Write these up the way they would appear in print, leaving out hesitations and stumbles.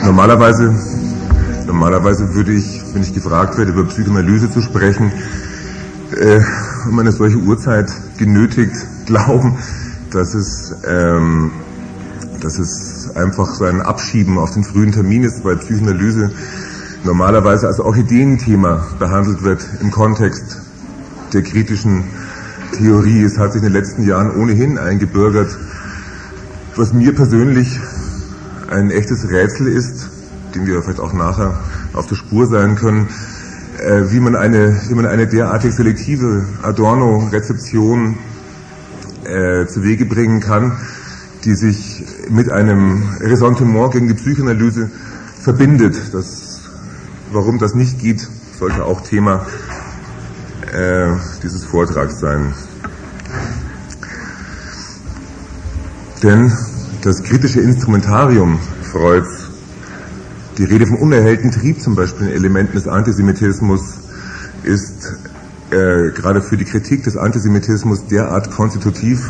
Normalerweise würde ich, wenn ich gefragt werde, über Psychoanalyse zu sprechen, um eine solche Uhrzeit genötigt glauben, dass es einfach so ein Abschieben auf den frühen Termin ist, weil Psychoanalyse normalerweise als Orchideenthema behandelt wird im Kontext der kritischen Theorie. Es hat sich in den letzten Jahren ohnehin eingebürgert, was mir persönlich ein echtes Rätsel ist, dem wir vielleicht auch nachher auf der Spur sein können, wie man eine derartig selektive Adorno-Rezeption zu Wege bringen kann, die sich mit einem Ressentiment gegen die Psychoanalyse verbindet. Warum das nicht geht, sollte auch Thema dieses Vortrags sein. Denn das kritische Instrumentarium Freuds, die Rede vom unerhellten Trieb zum Beispiel in Elementen des Antisemitismus, ist gerade für die Kritik des Antisemitismus derart konstitutiv,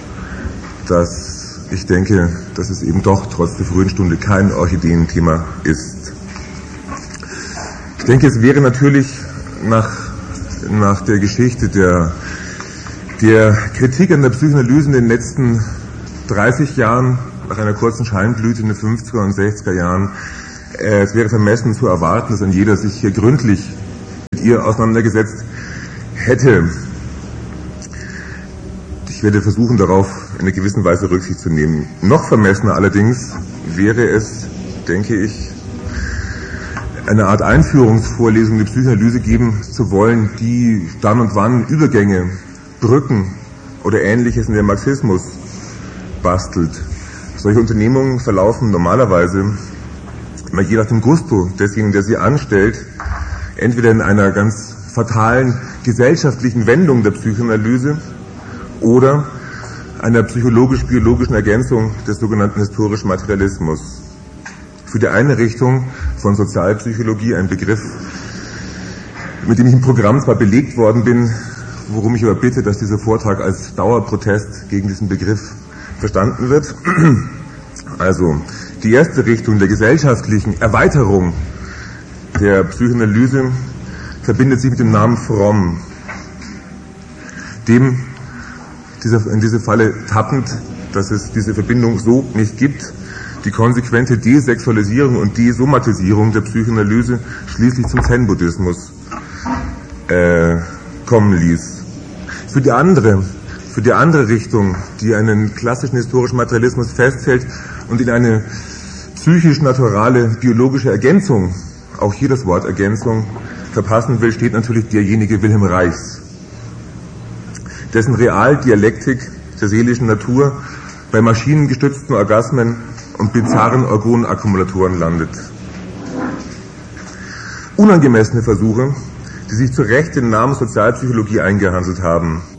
dass ich denke, dass es eben doch trotz der frühen Stunde kein Orchideenthema ist. Ich denke, es wäre natürlich nach der Geschichte der Kritik an der Psychoanalyse in den letzten 30 Jahren, nach einer kurzen Scheinblüte in den 50er und 60er Jahren, es wäre vermessen zu erwarten, dass ein jeder sich hier gründlich mit ihr auseinandergesetzt hätte. Ich werde versuchen, darauf in einer gewissen Weise Rücksicht zu nehmen. Noch vermessener allerdings wäre es, denke ich, eine Art Einführungsvorlesung in die Psychoanalyse geben zu wollen, die dann und wann Übergänge, Brücken oder Ähnliches in den Marxismus bastelt. Solche Unternehmungen verlaufen normalerweise, immer je nach dem Gusto desjenigen, der sie anstellt, entweder in einer ganz fatalen gesellschaftlichen Wendung der Psychoanalyse oder einer psychologisch-biologischen Ergänzung des sogenannten historischen Materialismus. Für die eine Richtung von Sozialpsychologie ein Begriff, mit dem ich im Programm zwar belegt worden bin, worum ich aber bitte, dass dieser Vortrag als Dauerprotest gegen diesen Begriff verstanden wird. Also, die erste Richtung der gesellschaftlichen Erweiterung der Psychoanalyse verbindet sich mit dem Namen Fromm, dem in diese Falle tappend, dass es diese Verbindung so nicht gibt, die konsequente Desexualisierung und Desomatisierung der Psychoanalyse schließlich zum Zen-Buddhismus kommen ließ. Für die andere Richtung, die einen klassischen historischen Materialismus festhält und in eine psychisch-naturale biologische Ergänzung, auch hier das Wort Ergänzung, verpassen will, steht natürlich derjenige Wilhelm Reichs, dessen Realdialektik der seelischen Natur bei maschinengestützten Orgasmen und bizarren Organakkumulatoren landet. Unangemessene Versuche, die sich zu Recht den Namen Sozialpsychologie eingehandelt haben,